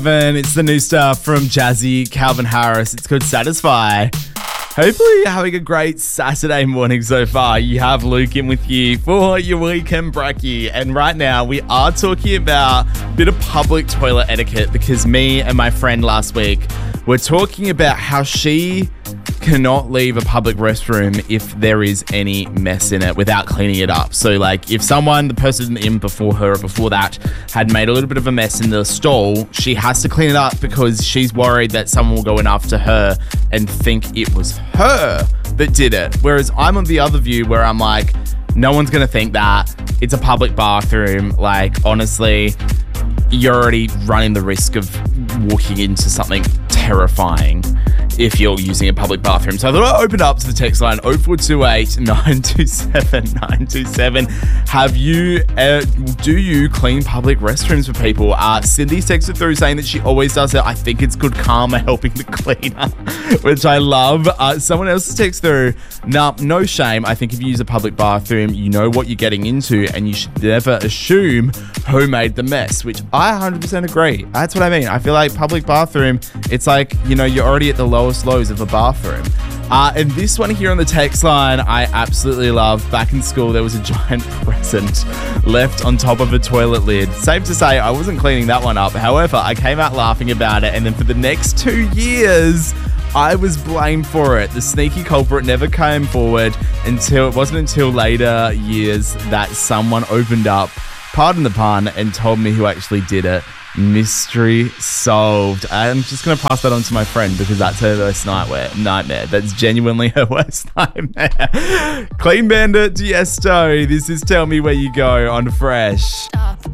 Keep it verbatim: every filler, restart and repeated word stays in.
It's the new stuff from Jazzy, Calvin Harris. It's called Satisfy. Hopefully you're having a great Saturday morning so far. You have Luke in with you for your weekend brekkie. And right now we are talking about a bit of public toilet etiquette because me and my friend last week were talking about how she cannot leave a public restroom if there is any mess in it without cleaning it up. So like if someone, the person in before her or before that had made a little bit of a mess in the stall, she has to clean it up because she's worried that someone will go in after her and think it was her that did it. Whereas I'm on the other view where I'm like, no one's going to think that. It's a public bathroom. Like honestly, you're already running the risk of walking into something terrifying if you're using a public bathroom. So I thought I'd open up to the text line oh four two eight, nine two seven, nine two seven. Have you, uh, do you clean public restrooms for people? Uh, Cindy's texted through saying that she always does it. I think it's good karma helping the cleaner, which I love. Uh, someone else has texted through, nah, no shame. I think if you use a public bathroom, you know what you're getting into and you should never assume who made the mess, which I one hundred percent agree. That's what I mean. I feel like public bathroom, it's like, you know, you're already at the lowest lows of a bathroom. Uh, and this one here on the text line, I absolutely love. Back in school, there was a giant present left on top of a toilet lid. Safe to say, I wasn't cleaning that one up. However, I came out laughing about it. And then for the next two years, I was blamed for it. The sneaky culprit never came forward until, it wasn't until later years that someone opened up, pardon the pun, and told me who actually did it. Mystery solved. I'm just going to pass that on to my friend because that's her worst nightmare. Nightmare. That's genuinely her worst nightmare. Clean Bandit, Tiesto. This is Tell Me Where You Go on Fresh.